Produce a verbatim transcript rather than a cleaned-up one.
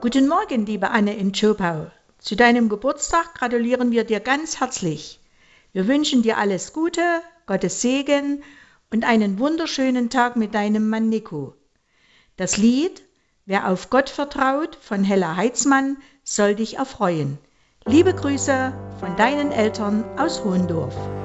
Guten Morgen, liebe Anne in Zschopau. Zu deinem Geburtstag gratulieren wir dir ganz herzlich. Wir wünschen dir alles Gute, Gottes Segen und einen wunderschönen Tag mit deinem Mann Nico. Das Lied Wer auf Gott vertraut von Hella Heitzmann soll dich erfreuen. Liebe Grüße von deinen Eltern aus Hohendorf.